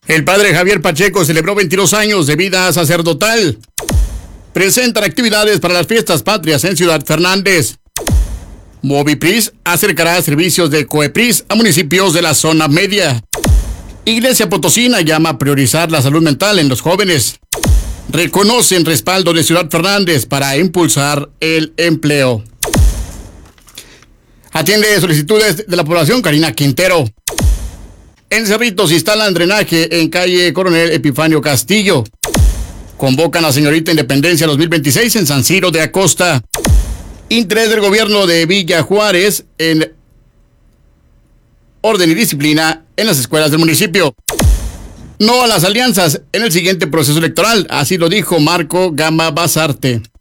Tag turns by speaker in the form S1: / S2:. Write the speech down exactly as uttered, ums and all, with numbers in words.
S1: El padre Javier Pacheco celebró veintidós años de vida sacerdotal. Presentan actividades para las fiestas patrias en Ciudad Fernández. Movipris acercará servicios de Coepris a municipios de la zona media. Iglesia Potosina llama a priorizar la salud mental en los jóvenes. Reconocen respaldo de Ciudad Fernández para impulsar el empleo. Atiende solicitudes de la población Karina Quintero. En Cerritos instalan drenaje en calle Coronel Epifanio Castillo. Convocan a Señorita Independencia dos mil veintiséis en San Ciro de Acosta. Interés del gobierno de Villa Juárez en orden y disciplina en las escuelas del municipio. No a las alianzas en el siguiente proceso electoral, así lo dijo Marco Gama Basarte.